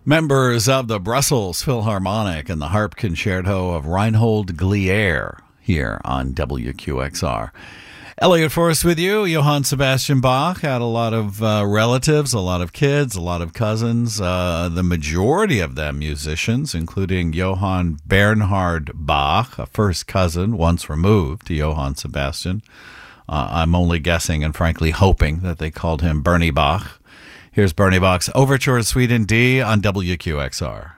Members of the Brussels Philharmonic and the harp concerto of Reinhold Glier here on WQXR. Elliot Forrest with you. Johann Sebastian Bach had a lot of relatives, a lot of kids, a lot of cousins, the majority of them musicians, including Johann Bernhard Bach, a first cousin once removed to Johann Sebastian. I'm only guessing and frankly hoping that they called him Bernie Bach. Here's Bernie Bach's Overture Suite in D on WQXR.